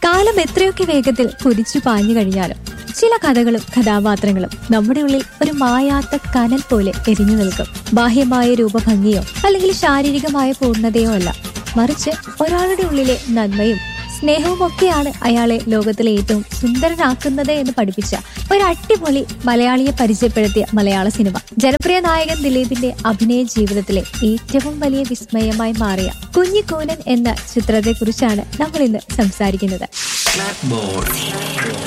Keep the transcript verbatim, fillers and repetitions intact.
കാലം എത്രയൊക്കെ വേഗത്തിൽ കുതിച്ചു പാഞ്ഞു കഴിഞ്ഞാലും ചില കഥകളും കഥാപാത്രങ്ങളും നമ്മുടെ ഉള്ളിൽ ഒരു മായാത്ത കനൽ പോലെ എരിഞ്ഞു നിൽക്കും. ബാഹ്യമായ രൂപഭംഗിയോ അല്ലെങ്കിൽ ശാരീരികമായ പൂർണ്ണതയോ അല്ല, മറിച്ച് ഒരാളുടെ ഉള്ളിലെ നന്മയും സ്നേഹവും ഒക്കെയാണ് അയാളെ ലോകത്തിലെ ഏറ്റവും സുന്ദരനാക്കുന്നത് എന്ന് പഠിപ്പിച്ച ഒരു അടിപൊളി മലയാളിയെ പരിചയപ്പെടുത്തിയ മലയാള സിനിമ. ജനപ്രിയ നായകൻ ദിലീപിന്റെ അഭിനയ ജീവിതത്തിലെ ഏറ്റവും വലിയ വിസ്മയമായി മാറിയ കുഞ്ഞിക്കൂനൻ എന്ന ചിത്രത്തെ കുറിച്ചാണ് നമ്മൾ ഇന്ന് സംസാരിക്കുന്നത്.